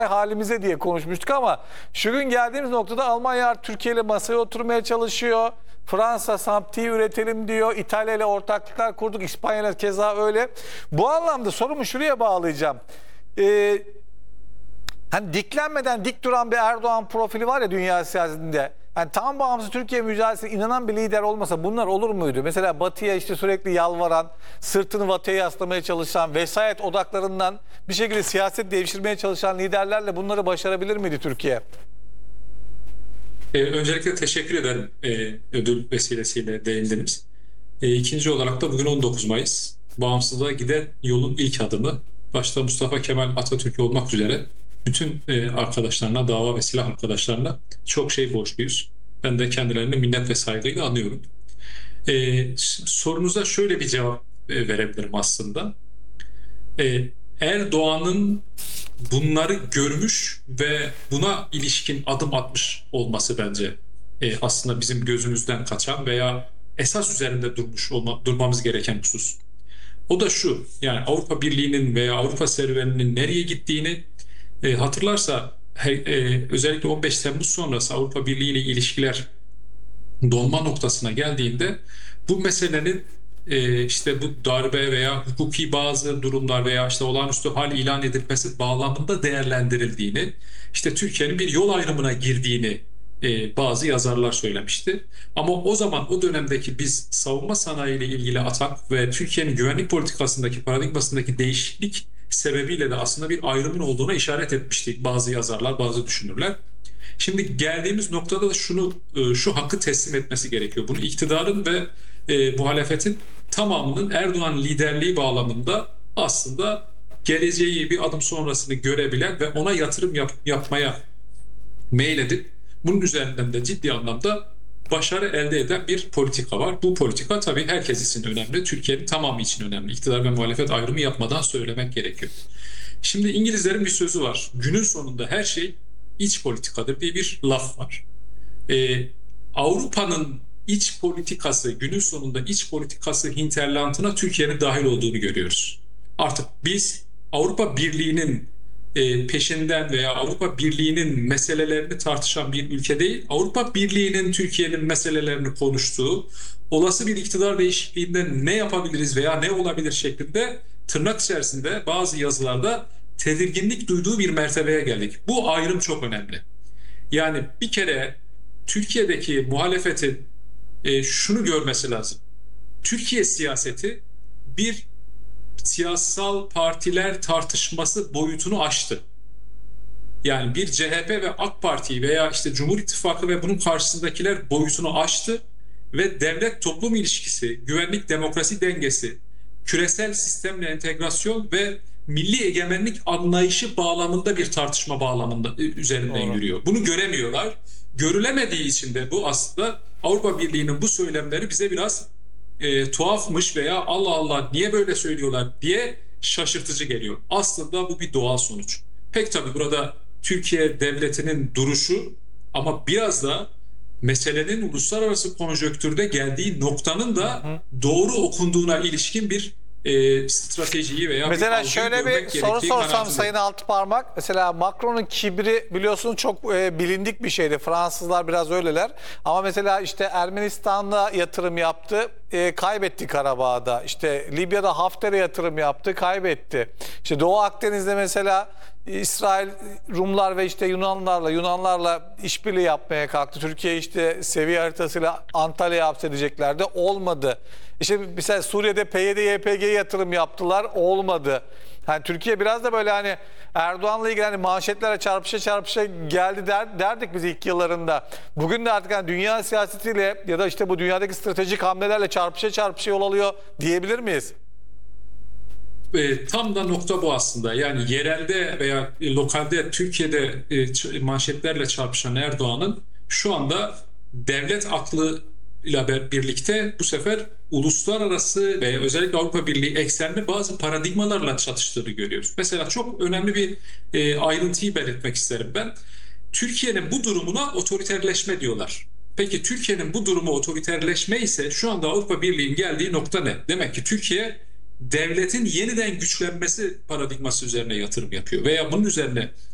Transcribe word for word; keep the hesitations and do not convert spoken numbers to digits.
halimize diye konuşmuştuk ama şu gün geldiğimiz noktada Almanya Türkiye ile masaya oturmaya çalışıyor. Fransa Samti'yi üretelim diyor. İtalya ile ortaklıklar kurduk. İspanya ile keza öyle. Bu anlamda sorumu şuraya bağlayacağım. Ee, hani diklenmeden dik duran bir Erdoğan profili var ya dünya siyasetinde. Yani tam bağımsız Türkiye mücadelesine inanan bir lider olmasa bunlar olur muydu? Mesela Batı'ya işte sürekli yalvaran, sırtını Batı'ya yaslamaya çalışan, vesayet odaklarından bir şekilde siyaset devşirmeye çalışan liderlerle bunları başarabilir miydi Türkiye? Ee, öncelikle teşekkür ederim ee, ödül vesilesiyle değindiniz. Ee, ikinci olarak da bugün on dokuz Mayıs. Bağımsızlığa giden yolun ilk adımı. Başta Mustafa Kemal Atatürk olmak üzere bütün e, arkadaşlarına, dava ve silah arkadaşlarına çok şey borçluyuz. Ben de kendilerini minnet ve saygıyla anıyorum. Ee, sorunuza şöyle bir cevap e, verebilirim aslında. Ee, Erdoğan'ın bunları görmüş ve buna ilişkin adım atmış olması bence e, aslında bizim gözümüzden kaçan veya esas üzerinde durmuş olma, durmamız gereken husus. O da şu, yani Avrupa Birliği'nin veya Avrupa serüveninin nereye gittiğini e, hatırlarsa he, e, özellikle on beş Temmuz sonrası Avrupa Birliği ile ilişkiler donma noktasına geldiğinde bu meselenin e, işte bu darbe veya hukuki bazı durumlar veya işte olağanüstü hal ilan edilmesi bağlamında değerlendirildiğini, işte Türkiye'nin bir yol ayrımına girdiğini e, bazı yazarlar söylemişti. Ama o zaman o dönemdeki biz savunma sanayi ile ilgili atak ve Türkiye'nin güvenlik politikasındaki paradigmasındaki değişiklik sebebiyle de aslında bir ayrımın olduğuna işaret etmişti bazı yazarlar, bazı düşünürler. Şimdi geldiğimiz noktada da şunu, şu hakkı teslim etmesi gerekiyor. Bunu iktidarın ve e, muhalefetin tamamının Erdoğan liderliği bağlamında aslında geleceği bir adım sonrasını görebilen ve ona yatırım yap, yapmaya meyledip bunun üzerinden de ciddi anlamda başarı elde eden bir politika var. Bu politika tabii herkes için önemli. Türkiye'nin tamamı için önemli. İktidar ve muhalefet ayrımı yapmadan söylemek gerekiyor. Şimdi İngilizlerin bir sözü var. Günün sonunda her şey iç politikadır diye bir laf var. Ee, Avrupa'nın iç politikası, günün sonunda iç politikası hinterlandına Türkiye'nin dahil olduğunu görüyoruz. Artık biz Avrupa Birliği'nin e, peşinden veya Avrupa Birliği'nin meselelerini tartışan bir ülke değil, Avrupa Birliği'nin Türkiye'nin meselelerini konuştuğu, olası bir iktidar değişikliğinde ne yapabiliriz veya ne olabilir şeklinde tırnak içerisinde bazı yazılarda tedirginlik duyduğu bir mertebeye geldik. Bu ayrım çok önemli. Yani bir kere Türkiye'deki muhalefetin e, şunu görmesi lazım. Türkiye siyaseti bir siyasal partiler tartışması boyutunu aştı. Yani bir C H P ve AK Parti veya işte Cumhur İttifakı ve bunun karşısındakiler boyutunu aştı ve devlet toplum ilişkisi, güvenlik demokrasi dengesi, küresel sistemle entegrasyon ve milli egemenlik anlayışı bağlamında bir tartışma bağlamında üzerinden Doğru. yürüyor. Bunu göremiyorlar. Görülemediği için de bu aslında Avrupa Birliği'nin bu söylemleri bize biraz e, tuhafmış veya Allah Allah niye böyle söylüyorlar diye şaşırtıcı geliyor. Aslında bu bir doğal sonuç. Pek tabii burada Türkiye devletinin duruşu ama biraz da meselenin uluslararası konjonktürde geldiği noktanın da hı hı. doğru okunduğuna ilişkin bir e, stratejiyi veya mesela bir şöyle bir soru sorsam Sayın Altıparmak, mesela Macron'un kibri biliyorsunuz çok e, bilindik bir şeydi. Fransızlar biraz öyleler. Ama mesela işte Ermenistan'da yatırım yaptı, e, kaybetti Karabağ'da. İşte Libya'da Hafter'e yatırım yaptı, kaybetti. İşte Doğu Akdeniz'de mesela İsrail, Rumlar ve işte Yunanlarla Yunanlarla işbirliği yapmaya kalktı. Türkiye işte seviye haritasıyla Antalya'ya hapsedeceklerdi. Olmadı. İşte mesela Suriye'de P Y D Y P G'ye yatırım yaptılar. Olmadı. Yani Türkiye biraz da böyle hani Erdoğan'la ilgili hani manşetlere çarpışa çarpışa geldi der, derdik biz ilk yıllarında. Bugün de artık hani dünya siyasetiyle ya da işte bu dünyadaki stratejik hamlelerle çarpışa çarpışa yol alıyor diyebilir miyiz? E, tam da nokta bu aslında. Yani yerelde veya lokalde Türkiye'de e, manşetlerle çarpışan Erdoğan'ın şu anda devlet aklıyla birlikte bu sefer uluslararası ve özellikle Avrupa Birliği eksenli bazı paradigmalarla çatıştığını görüyoruz. Mesela çok önemli bir e, ayrıntıyı belirtmek isterim ben. Türkiye'nin bu durumuna otoriterleşme diyorlar. Peki Türkiye'nin bu durumu otoriterleşme ise şu anda Avrupa Birliği'nin geldiği nokta ne? Demek ki Türkiye devletin yeniden güçlenmesi paradigması üzerine yatırım yapıyor veya bunun üzerine